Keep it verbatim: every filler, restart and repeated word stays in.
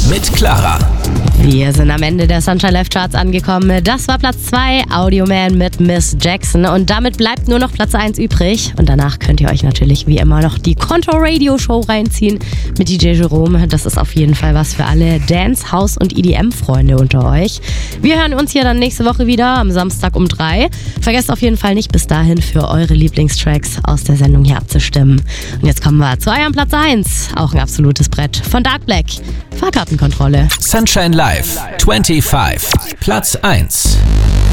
mit Clara. Wir sind am Ende der Sunshine Live Charts angekommen. Das war Platz zwei, Audioman mit Miss Jackson. Und damit bleibt nur noch Platz eins übrig. Und danach könnt ihr euch natürlich wie immer noch die Konto Radio Show reinziehen mit D J Jerome. Das ist auf jeden Fall was für alle Dance, House und E D M-Freunde unter euch. Wir hören uns hier dann nächste Woche wieder am Samstag um drei. Vergesst auf jeden Fall nicht bis dahin für eure Lieblingstracks aus der Sendung hier abzustimmen. Und jetzt kommen wir zu eurem Platz eins. Auch ein absolutes Brett von Dark Black. Fahrkartenkontrolle. Sunshine Live, fünfundzwanzig, Platz eins.